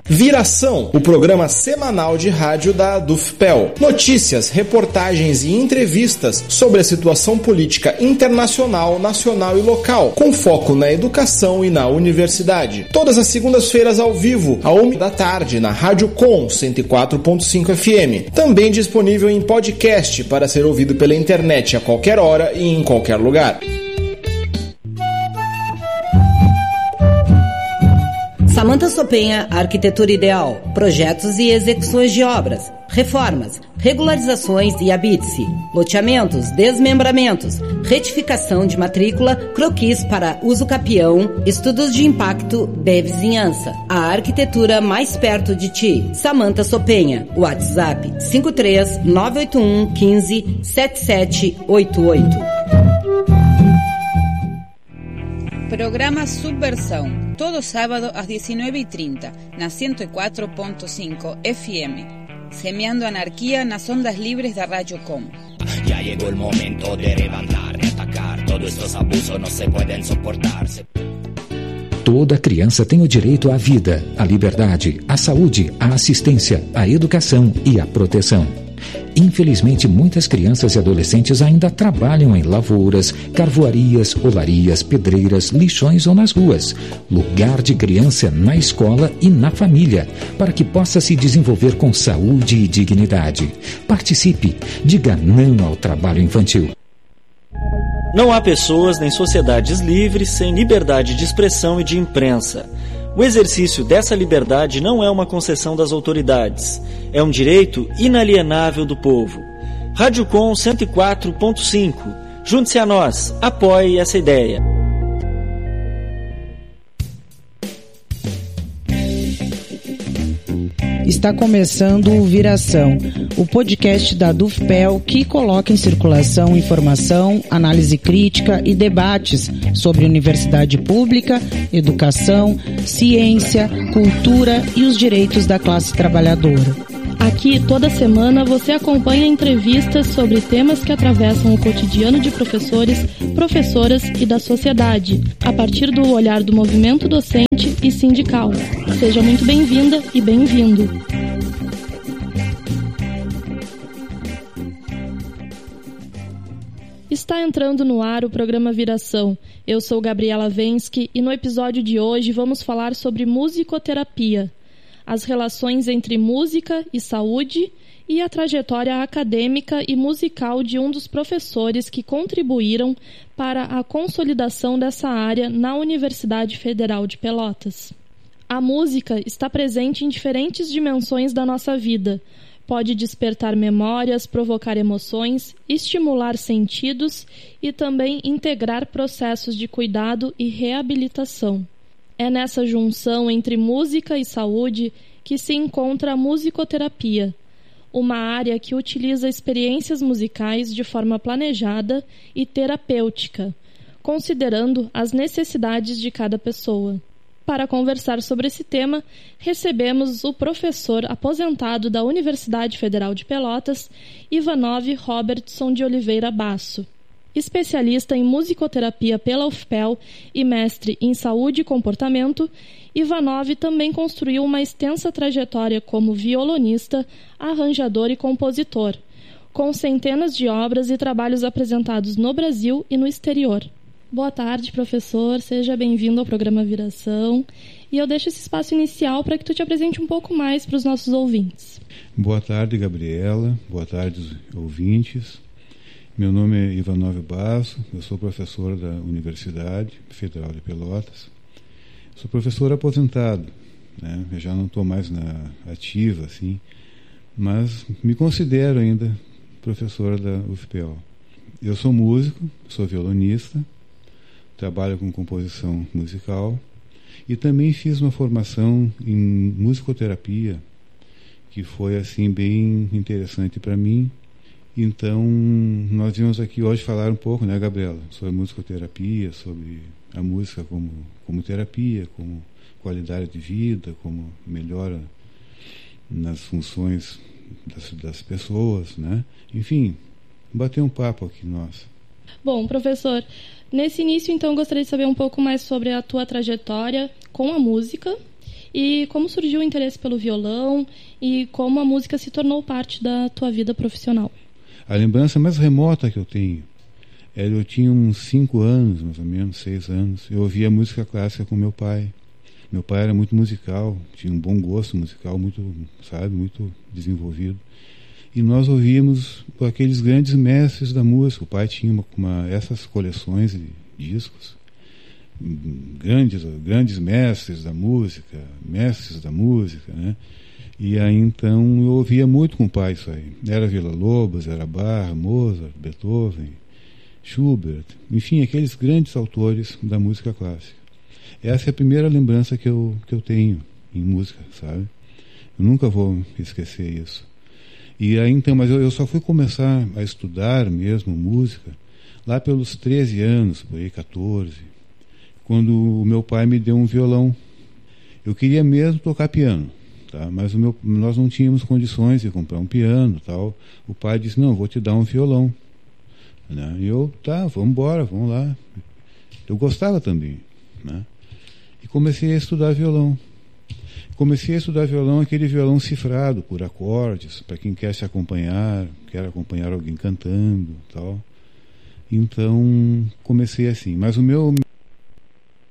Viração, o programa semanal de rádio da Dufpel. Notícias, reportagens e entrevistas sobre a situação política internacional, nacional e local, com foco na educação e na universidade. Todas as segundas-feiras ao vivo, à 13h, na Rádio Com 104.5 FM. Também disponível em podcast para ser ouvido pela internet a qualquer hora e em qualquer lugar. Samanta Sopenha, Arquitetura Ideal, projetos e execuções de obras, reformas, regularizações e habite-se, loteamentos, desmembramentos, retificação de matrícula, croquis para uso capião, estudos de impacto de vizinhança. A arquitetura mais perto de ti. Samanta Sopenha, WhatsApp 53 981 15 7788. Programa Subversão, todo sábado às 19h30, na 104.5 FM, semeando anarquía nas ondas livres da Rádio Com. Ya llegó el momento de levantar, de atacar, todos estos abusos no se pueden soportarse. Toda criança tem o direito à vida, à liberdade, à saúde, à assistência, à educação e à proteção. Infelizmente, muitas crianças e adolescentes ainda trabalham em lavouras, carvoarias, olarias, pedreiras, lixões ou nas ruas. Lugar de criança na escola e na família, para que possa se desenvolver com saúde e dignidade. Participe, diga não ao trabalho infantil. Não há pessoas nem sociedades livres sem liberdade de expressão e de imprensa. O exercício dessa liberdade não é uma concessão das autoridades, é um direito inalienável do povo. Rádio Com 104.5. Junte-se a nós, apoie essa ideia. Está começando o Viração, o podcast da Dufpel que coloca em circulação informação, análise crítica e debates sobre universidade pública, educação, ciência, cultura e os direitos da classe trabalhadora. Aqui, toda semana, você acompanha entrevistas sobre temas que atravessam o cotidiano de professores, professoras e da sociedade, a partir do olhar do movimento docente e sindical. Seja muito bem-vinda e bem-vindo. Está entrando no ar o programa Viração. Eu sou Gabriela Vensky e no episódio de hoje vamos falar sobre musicoterapia, as relações entre música e saúde e a trajetória acadêmica e musical de um dos professores que contribuíram para a consolidação dessa área na Universidade Federal de Pelotas. A música está presente em diferentes dimensões da nossa vida. Pode despertar memórias, provocar emoções, estimular sentidos e também integrar processos de cuidado e reabilitação. É nessa junção entre música e saúde que se encontra a musicoterapia, uma área que utiliza experiências musicais de forma planejada e terapêutica, considerando as necessidades de cada pessoa. Para conversar sobre esse tema, recebemos o professor aposentado da Universidade Federal de Pelotas, Ivanov Robertson de Oliveira Basso. Especialista em musicoterapia pela UFPEL e mestre em saúde e comportamento, Ivanov também construiu uma extensa trajetória como violonista, arranjador e compositor, com centenas de obras e trabalhos apresentados no Brasil e no exterior. Boa tarde, professor. Seja bem-vindo ao programa Viração. E eu deixo esse espaço inicial para que tu te apresente um pouco mais para os nossos ouvintes. Boa tarde, Gabriela. Boa tarde, ouvintes. Meu nome é Ivanov Basso, eu sou professor da Universidade Federal de Pelotas. Sou professor aposentado, né? Eu já não estou mais na ativa, assim, mas me considero ainda professor da UFPEL. Eu sou músico, sou violonista, trabalho com composição musical e também fiz uma formação em musicoterapia que foi assim bem interessante para mim. Então, nós viemos aqui hoje falar um pouco, né, Gabriela, sobre musicoterapia, sobre a música como terapia, como qualidade de vida, como melhora nas funções das pessoas, né? Enfim, bater um papo aqui nós. Bom, professor, nesse início, então, gostaria de saber um pouco mais sobre a tua trajetória com a música E como surgiu o interesse pelo violão e como a música se tornou parte da tua vida profissional? A lembrança mais remota que eu tenho eu tinha uns 5 anos, mais ou menos, 6 anos. Eu ouvia música clássica com meu pai. Meu pai era muito musical, tinha um bom gosto musical, muito desenvolvido. E nós ouvíamos aqueles grandes mestres da música. O pai tinha essas coleções de discos, grandes mestres da música, né? E aí então eu ouvia muito com o pai isso aí. Era Villa-Lobos, era Bach, Mozart, Beethoven, Schubert, enfim, aqueles grandes autores da música clássica. Essa é a primeira lembrança que eu tenho em música, sabe? Eu nunca vou esquecer isso. E aí então, mas eu só fui começar a estudar mesmo música lá pelos 13 anos, por aí 14, quando o meu pai me deu um violão. Eu queria mesmo tocar piano, tá? Mas nós não tínhamos condições de comprar um piano, tal. O pai disse: não, vou te dar um violão. Né? E eu, tá, vamos embora, vamos lá. Eu gostava também, né? E comecei a estudar violão. Aquele violão cifrado por acordes, para quem quer quer acompanhar alguém cantando, tal. Então comecei assim. Mas o meu